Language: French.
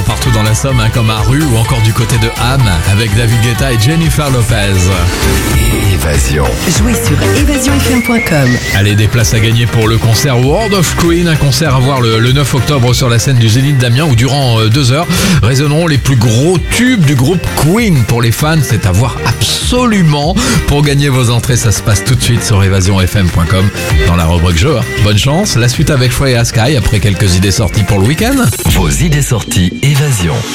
partout dans la Somme, comme à Rue ou encore du côté de Ham avec David Guetta et Jennifer Lopez. Évasion. Jouez sur évasionfm.com. Allez, des places à gagner pour le concert World of Queen, un concert à voir le 9 octobre sur la scène du Zénith d'Amiens où durant 2 heures résonneront les plus gros tubes du groupe Queen. Pour les fans, c'est à voir absolument. Pour gagner vos entrées, ça se passe tout de suite sur évasionfm.com dans la rubrique jeu. Bonne chance, la suite avec Freya Sky après quelques idées sorties pour le week-end. Vos idées sorties Évasion.